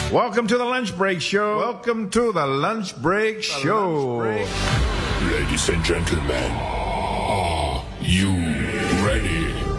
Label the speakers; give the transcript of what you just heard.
Speaker 1: Welcome to the Lunch Break Show. Welcome to the Lunch Break Show.
Speaker 2: Ladies and gentlemen, are you ready?